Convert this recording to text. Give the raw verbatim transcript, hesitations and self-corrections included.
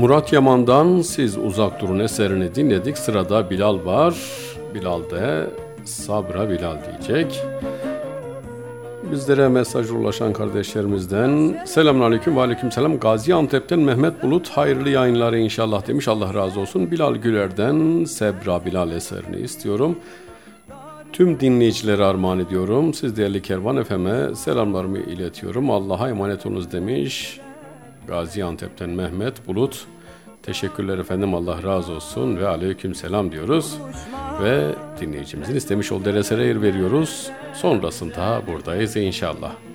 Murat Yaman'dan Siz Uzak Durun eserini dinledik. Sırada Bilal var. Bilal de Sabra Bilal diyecek. Bizlere mesaj ulaşan kardeşlerimizden selamünaleyküm ve aleykümselam. Gaziantep'ten Mehmet Bulut, hayırlı yayınlar inşallah demiş. Allah razı olsun. Bilal Güler'den Sebra Bilal eserini istiyorum. Tüm dinleyicilere armağan ediyorum. Siz değerli Kervan F M'e selamlarımı iletiyorum. Allah'a emanet olunuz demiş. Gaziantep'ten Mehmet Bulut. Teşekkürler efendim, Allah razı olsun ve aleykümselam diyoruz. Ve dinleyicimizin istemiş olduğu esere yer veriyoruz. Sonrasında buradayız inşallah.